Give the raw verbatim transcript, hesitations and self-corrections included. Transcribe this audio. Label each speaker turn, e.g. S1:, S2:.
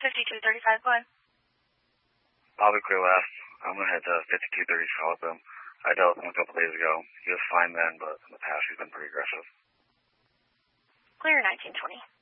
S1: fifty-two thirty-five, go ahead.
S2: I'll be clear last. I'm going to head to fifty-two thirty South with him. I dealt with him a couple days ago. He was fine then, but in the past he's been pretty aggressive.
S1: Clear nineteen twenty.